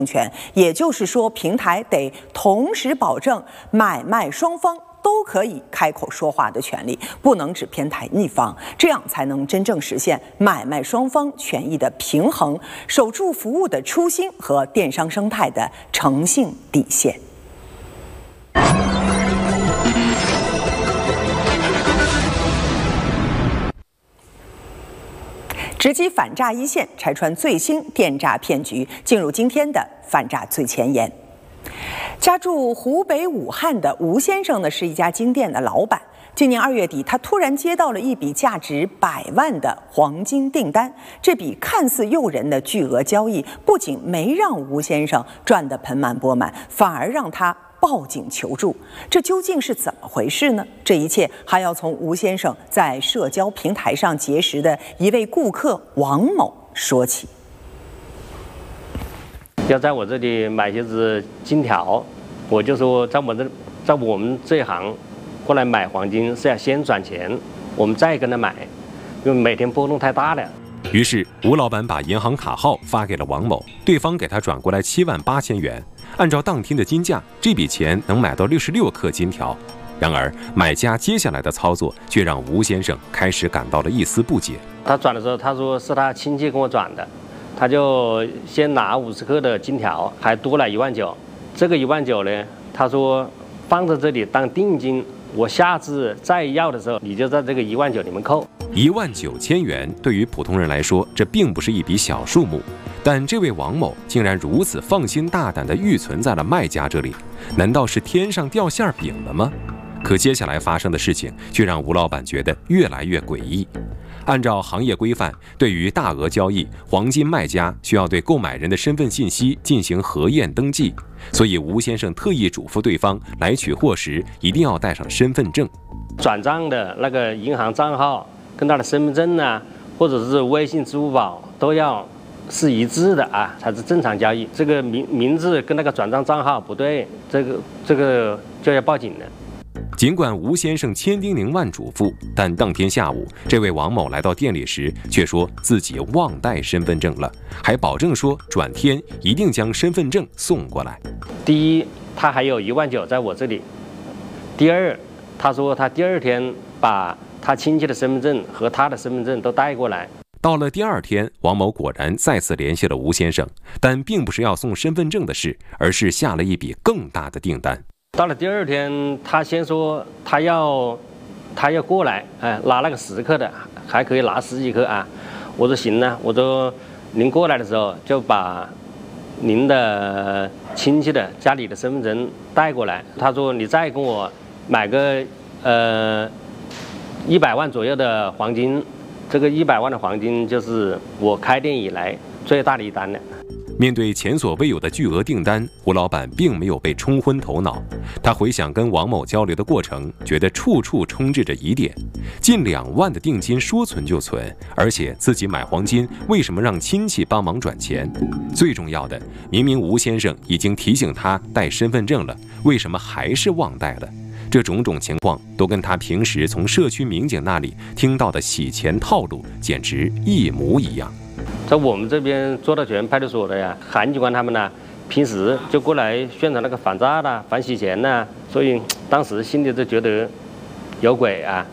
权，也就是说，平台得同时保证买卖双方都可以开口说话的权利，不能只偏袒一方，这样才能真正实现买卖双方权益的平衡，守住服务的初心和电商生态的诚信底线。直击反诈一线，拆穿最新电诈骗局。进入今天的反诈最前沿。家住湖北武汉的吴先生呢，是一家金店的老板。今年2月底，他突然接到了一笔价值100万的黄金订单。这笔看似诱人的巨额交易，不仅没让吴先生赚得盆满钵满，反而让他报警求助。这究竟是怎么回事呢？这一切还要从吴先生在社交平台上结识的一位顾客王某说起。 要在我这里买些子金条，我就说在我们这一行过来买黄金是要先转钱，我们再跟他买，因为每天波动太大了。 于是吴老板把银行卡号发给了王某，对方给他转过来78000元。按照当天的金价，这笔钱能买到66克金条。然而买家接下来的操作却让吴先生开始感到了一丝不解。 他转的时候，他说是他亲戚跟我转的，他就先拿50克的金条，还多了19000。这个19000呢，他说放在这里当定金，我下次再要的时候，你就在这个19000里面扣。 19000元对于普通人来说，这并不是一笔小数目，但这位王某竟然如此放心大胆地预存在了卖家这里，难道是天上掉馅饼了吗？可接下来发生的事情却让吴老板觉得越来越诡异。按照行业规范，对于大额交易，黄金卖家需要对购买人的身份信息进行核验登记，所以吴先生特意嘱咐对方来取货时一定要带上身份证。 转账的那个银行账号跟他的身份证啊，或者是微信、支付宝都要是一致的啊，才是正常交易。这个名字跟那个转账账号不对，这个就要报警了。 尽管吴先生千叮咛万嘱咐，但当天下午，这位王某来到店里时，却说自己忘带身份证了，还保证说转天一定将身份证送过来。 第一，他还有19000在我这里；第二，他说他第2天把他亲戚的身份证和他的身份证都带过来。 到了第2天，王某果然再次联系了吴先生，但并不是要送身份证的事，而是下了一笔更大的订单。 到了第2天，他先说他要过来，拿那个10克的，还可以拿10几克啊。我说行呢，我说您过来的时候就把您的亲戚的家里的身份证带过来。他说你再跟我买个100万左右的黄金，这个100万的黄金就是我开店以来最大的一单了。 面对前所未有的巨额订单，吴老板并没有被冲昏头脑。他回想跟王某交流的过程，觉得处处充斥着疑点。近2万的定金说存就存，而且自己买黄金，为什么让亲戚帮忙转钱？最重要的，明明吴先生已经提醒他带身份证了，为什么还是忘带了？这种种情况都跟他平时从社区民警那里听到的洗钱套路简直一模一样。 在我们这边做到全派出所的呀，韩警官他们呢，平时就过来宣传那个反诈啦、反洗钱啦，所以当时心里就觉得有鬼啊。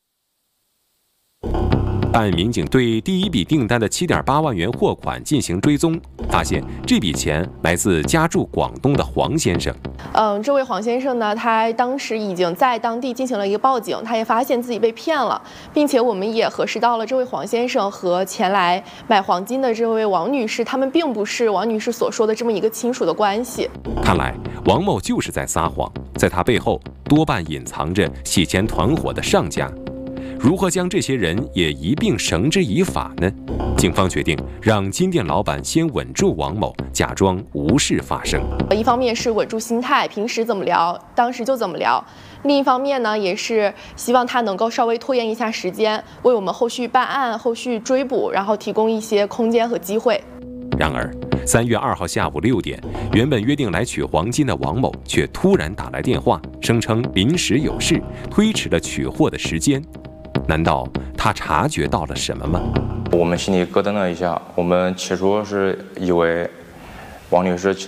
办案民警对第一笔订单的7.8万元货款进行追踪，发现这笔钱来自家住广东的黄先生。 这位黄先生呢，他当时已经在当地进行了一个报警，他也发现自己被骗了，并且我们也核实到了这位黄先生和前来买黄金的这位王女士，他们并不是王女士所说的这么一个亲属的关系。 看来王某就是在撒谎，在他背后多半隐藏着洗钱团伙的上家。如何将这些人也一并绳之以法呢？警方决定让金店老板先稳住王某，假装无事发生。 一方面是稳住心态，平时怎么聊，当时就怎么聊；另一方面呢，也是希望他能够稍微拖延一下时间，为我们后续办案、后续追捕，然后提供一些空间和机会。 然而，3月2号下午6点，原本约定来取黄金的王某却突然打来电话，声称临时有事，推迟了取货的时间。难道他察觉到了什么吗？ 我们心里咯噔了一下，我们起初是以为王女士其